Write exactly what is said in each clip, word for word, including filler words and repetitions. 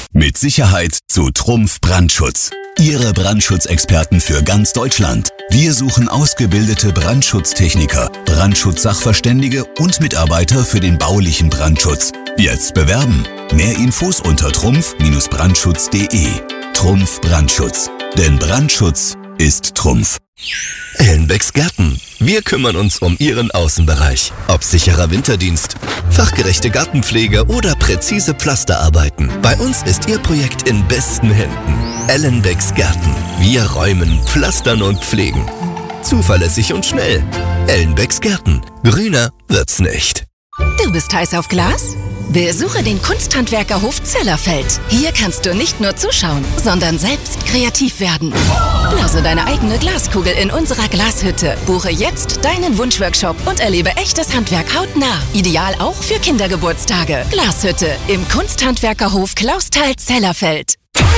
Mit Sicherheit zu Trumpf Brandschutz. Ihre Brandschutzexperten für ganz Deutschland. Wir suchen ausgebildete Brandschutztechniker, Brandschutzsachverständige und Mitarbeiter für den baulichen Brandschutz. Jetzt bewerben. Mehr Infos unter trumpf Brandschutz punkt de. Trumpf Brandschutz. Denn Brandschutz ist Trumpf. Ellenbecks Gärten. Wir kümmern uns um Ihren Außenbereich. Ob sicherer Winterdienst, fachgerechte Gartenpflege oder präzise Pflasterarbeiten. Bei uns ist Ihr Projekt in besten Händen. Ellenbecks Gärten. Wir räumen, pflastern und pflegen. Zuverlässig und schnell. Ellenbecks Gärten. Grüner wird's nicht. Du bist heiß auf Glas? Besuche den Kunsthandwerkerhof Zellerfeld. Hier kannst du nicht nur zuschauen, sondern selbst kreativ werden. Blase deine eigene Glaskugel in unserer Glashütte. Buche jetzt deinen Wunschworkshop und erlebe echtes Handwerk hautnah. Ideal auch für Kindergeburtstage. Glashütte im Kunsthandwerkerhof Clausthal Zellerfeld.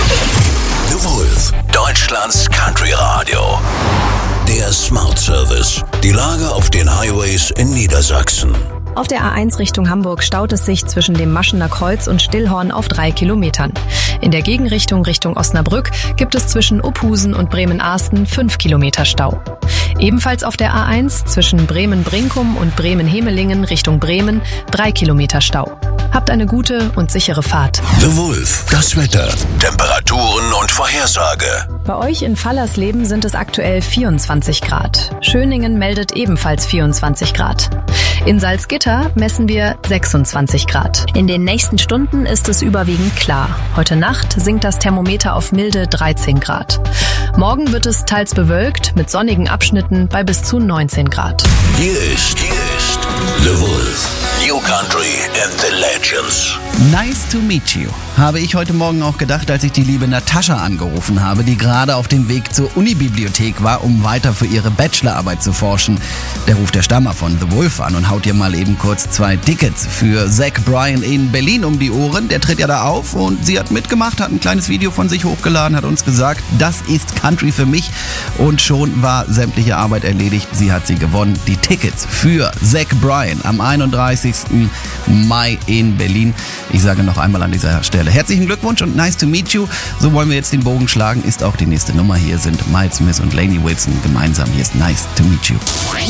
The Wolf, Deutschlands Country Radio. Der Smart Service. Die Lage auf den Highways in Niedersachsen. Auf der A eins Richtung Hamburg staut es sich zwischen dem Maschener Kreuz und Stillhorn auf drei Kilometern. In der Gegenrichtung Richtung Osnabrück gibt es zwischen Uphusen und Bremen-Ahsten fünf Kilometer Stau. Ebenfalls auf der A eins zwischen Bremen-Brinkum und Bremen-Hemelingen Richtung Bremen drei Kilometer Stau. Habt eine gute und sichere Fahrt. The Wolf, das Wetter, Temperaturen und Vorhersage. Bei euch in Fallersleben sind es aktuell vierundzwanzig Grad. Schöningen meldet ebenfalls vierundzwanzig Grad. In Salzgitter messen wir sechsundzwanzig Grad. In den nächsten Stunden ist es überwiegend klar. Heute Nacht sinkt das Thermometer auf milde dreizehn Grad. Morgen wird es teils bewölkt mit sonnigen Abschnitten bei bis zu neunzehn Grad. Hier ist, hier ist The Wolf. New Country and the Legends. Nice to meet you, habe ich heute Morgen auch gedacht, als ich die liebe Natascha angerufen habe, die gerade auf dem Weg zur Unibibliothek war, um weiter für ihre Bachelorarbeit zu forschen. Der ruft der Stammer von The Wolf an und haut ihr mal eben kurz zwei Tickets für Zach Bryan in Berlin um die Ohren. Der tritt ja da auf und sie hat mitgemacht, hat ein kleines Video von sich hochgeladen, hat uns gesagt, das ist Country für mich, und schon war sämtliche Arbeit erledigt. Sie hat sie gewonnen. Die Tickets für Zach Bryan am einunddreißigsten Mai in Berlin. Ich sage noch einmal an dieser Stelle herzlichen Glückwunsch und nice to meet you. So wollen wir jetzt den Bogen schlagen, ist auch die nächste Nummer. Hier sind Miles Smith und Lainey Wilson gemeinsam. Hier ist Nice to meet you.